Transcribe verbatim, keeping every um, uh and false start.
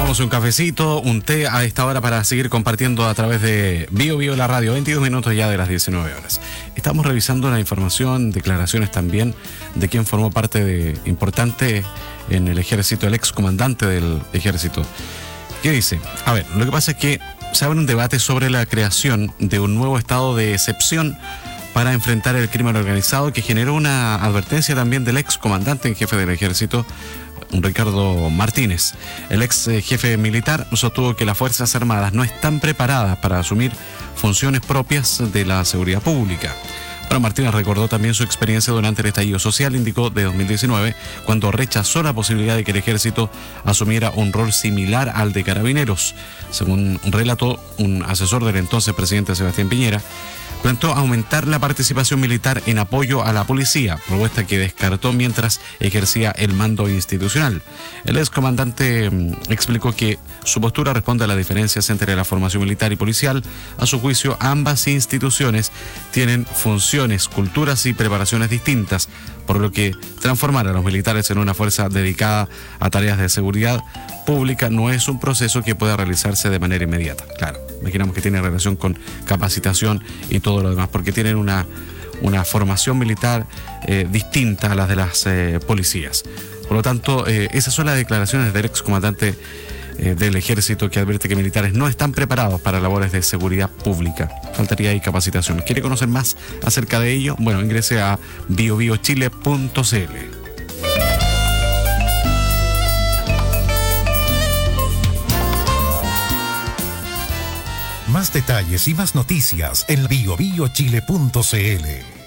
tomamos un cafecito, un té a esta hora para seguir compartiendo a través de Bio Bio la radio, veintidós minutos ya de las diecinueve horas. Estamos revisando la información, declaraciones también de quien formó parte de importante en el ejército, el ex comandante del ejército. ¿Qué dice? A ver, lo que pasa es que se abre un debate sobre la creación de un nuevo estado de excepción para enfrentar el crimen organizado, que generó una advertencia también del ex comandante en jefe del ejército, Ricardo Martínez. El ex jefe militar sostuvo que las Fuerzas Armadas no están preparadas para asumir funciones propias de la seguridad pública. Bueno, Martínez recordó también su experiencia durante el estallido social, indicó, de dos mil diecinueve, cuando rechazó la posibilidad de que el ejército asumiera un rol similar al de carabineros. Según relató un asesor del entonces presidente Sebastián Piñera, planteó aumentar la participación militar en apoyo a la policía, propuesta que descartó mientras ejercía el mando institucional. El excomandante mmm, explicó que su postura responde a las diferencias entre la formación militar y policial. A su juicio, ambas instituciones tienen funciones, culturas y preparaciones distintas, por lo que transformar a los militares en una fuerza dedicada a tareas de seguridad pública no es un proceso que pueda realizarse de manera inmediata. Claro, imaginamos que tiene relación con capacitación y todo lo demás, porque tienen una, una formación militar eh, distinta a las de las eh, policías. Por lo tanto, eh, esas son las declaraciones del excomandante eh, del ejército, que advierte que militares no están preparados para labores de seguridad pública. Faltaría ahí capacitación. ¿Quiere conocer más acerca de ello? Bueno, ingrese a bio bio chile punto c l. Más detalles y más noticias en bio bio chile punto c l.